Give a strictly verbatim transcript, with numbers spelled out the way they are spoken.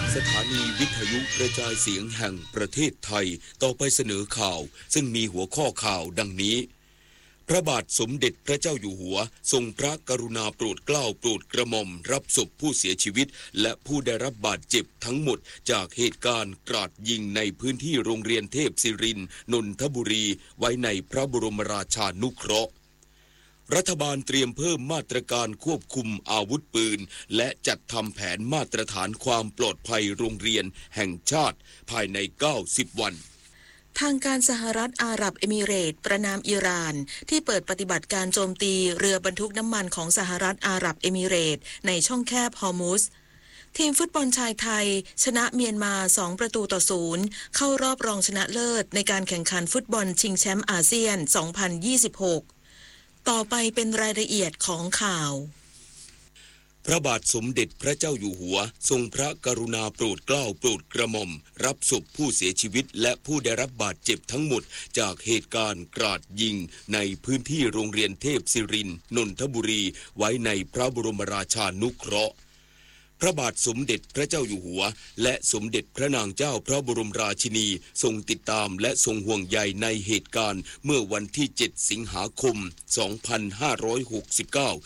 สถานีวิทยุกระจายเสียงแห่งประเทศไทยต่อไปเสนอข่าวซึ่งมีหัวข้อข่าวดังนี้พระบาทสมเด็จพระเจ้าอยู่หัวทรงพระกรุณาโปรดเกล้าโปรดกระหม่อมรับศพผู้เสียชีวิตและผู้ได้รับบาดเจ็บทั้งหมดจากเหตุการณ์กราดยิงในพื้นที่โรงเรียนเทพศิรินทร์นนทบุรีไว้ในพระบรมราชานุเคราะห์รัฐบาลเตรียมเพิ่มมาตรการควบคุมอาวุธปืนและจัดทำแผนมาตรฐานความปลอดภัยโรงเรียนแห่งชาติภายในเก้าสิบวันทางการสหรัฐอาหรับเอมิเรตส์ประนามอิหร่านที่เปิดปฏิบัติการโจมตีเรือบรรทุกน้ำมันของสหรัฐอาหรับเอมิเรตส์ในช่องแคบฮอร์มุซทีมฟุตบอลชายไทยชนะเมียนมาสองประตูต่อศูนย์เข้ารอบรองชนะเลิศในการแข่งขันฟุตบอลชิงแชมป์อาเซียนสองพันยี่สิบหกต่อไปเป็นรายละเอียดของข่าวพระบาทสมเด็จพระเจ้าอยู่หัวทรงพระกรุณาโปรดเกล้าโปรดกระหม่อมรับศพผู้เสียชีวิตและผู้ได้รับบาดเจ็บทั้งหมดจากเหตุการณ์กราดยิงในพื้นที่โรงเรียนเทพศิรินทร์นนทบุรีไว้ในพระบรมราชานุเคราะห์พระบาทสมเด็จพระเจ้าอยู่หัวและสมเด็จพระนางเจ้าพระบรมราชินีทรงติดตามและทรงห่วงใยในเหตุการณ์เมื่อวันที่เจ็ดสิงหาคมสองพันห้าร้อยหกสิบเก้า